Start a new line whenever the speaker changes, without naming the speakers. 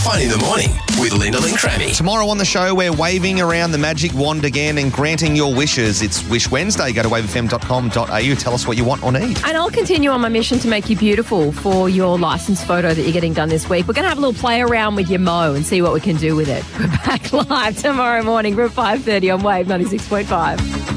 Fun in the morning with Linda and Crammy.
Tomorrow on the show, we're waving around the magic wand again and granting your wishes. It's Wish Wednesday. Go to wavefm.com.au. Tell us what you want or need.
And I'll continue on my mission to make you beautiful for your licence photo that you're getting done this week. We're going to have a little play around with your mo and see what we can do with it. We're back live tomorrow morning from 5:30 on Wave 96.5.